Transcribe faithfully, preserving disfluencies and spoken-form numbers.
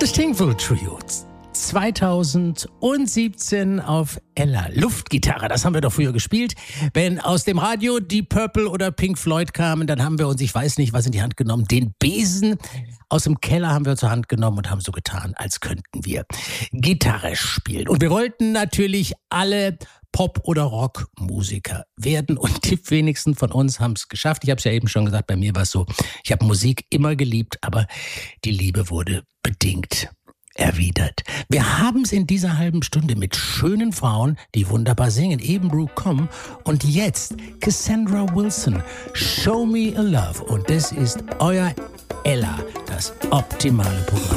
Das Stingful Trio. zweitausendsiebzehn auf Ella. Luftgitarre, das haben wir doch früher gespielt. Wenn aus dem Radio die Purple oder Pink Floyd kamen, dann haben wir uns, ich weiß nicht, was in die Hand genommen, den Besen aus dem Keller haben wir zur Hand genommen und haben so getan, als könnten wir Gitarre spielen. Und wir wollten natürlich alle Pop- oder Rockmusiker werden und die wenigsten von uns haben es geschafft. Ich habe es ja eben schon gesagt, bei mir war es so, ich habe Musik immer geliebt, aber die Liebe wurde bedingt erwidert. Wir haben es in dieser halben Stunde mit schönen Frauen, die wunderbar singen, eben Brooke Comm und jetzt Cassandra Wilson, Show Me a Love, und das ist euer Ella, das optimale Programm.